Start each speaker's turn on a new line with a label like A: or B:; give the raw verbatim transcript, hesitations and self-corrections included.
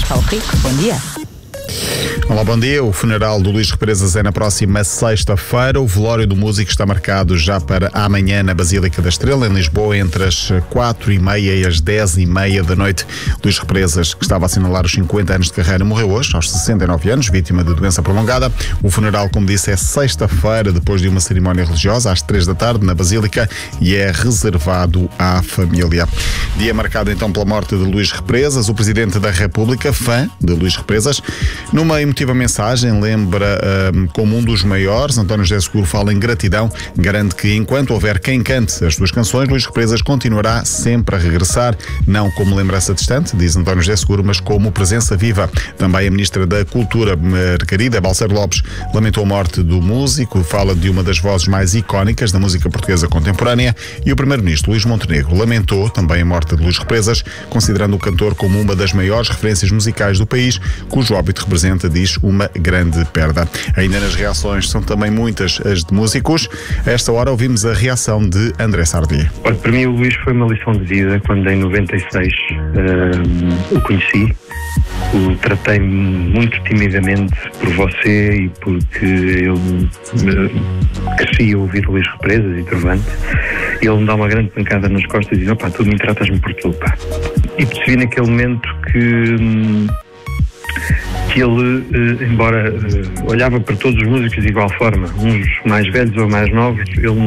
A: Paulo Rico, bom dia.
B: Olá, bom dia. O funeral do Luís Represas é na próxima sexta-feira. O velório do músico está marcado já para amanhã na Basílica da Estrela, em Lisboa, entre as quatro e meia e as dez e meia da noite. Luís Represas, que estava a assinalar os cinquenta anos de carreira, morreu hoje, aos sessenta e nove anos, vítima de doença prolongada. O funeral, como disse, é sexta-feira, depois de uma cerimónia religiosa, às três da tarde, na Basílica, e é reservado à família. Dia marcado, então, pela morte de Luís Represas. O Presidente da República, fã de Luís Represas, numa emotiva mensagem, lembra um, como um dos maiores. António José Seguro fala em gratidão, garante que enquanto houver quem cante as suas canções, Luís Represas continuará sempre a regressar, não como lembrança distante, diz António José Seguro, mas como presença viva. Também a Ministra da Cultura, Margarida Balseiro Lopes, lamentou a morte do músico, fala de uma das vozes mais icónicas da música portuguesa contemporânea, e o Primeiro-Ministro, Luís Montenegro, lamentou também a morte de Luís Represas, considerando o cantor como uma das maiores referências musicais do país, cujo óbito representa, diz, uma grande perda. Ainda nas reações são também muitas as de músicos. A esta hora ouvimos a reação de André Sardinha.
C: Olha, para mim o Luís foi uma lição de vida. Quando em noventa e seis uh, o conheci, o tratei muito timidamente por você e porque eu uh, cresci a ouvir Luís Represas e Trovante. Ele me dá uma grande pancada nas costas e diz: opá, tu me tratas-me por tu, pá. E percebi naquele momento que hum, que ele, eh, embora eh, olhava para todos os músicos de igual forma, uns mais velhos ou mais novos, ele